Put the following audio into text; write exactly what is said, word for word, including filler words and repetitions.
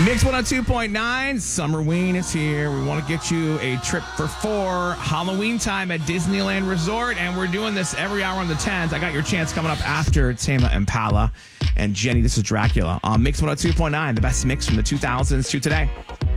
Mix one oh two point nine, Summerween is here. We want to get you a trip for four, Halloween time at Disneyland Resort, and we're doing this every hour on the tens. I got your chance coming up after Tame Impala and Jenny. This is Dracula on Mix one oh two point nine, the best mix from the two thousands to today.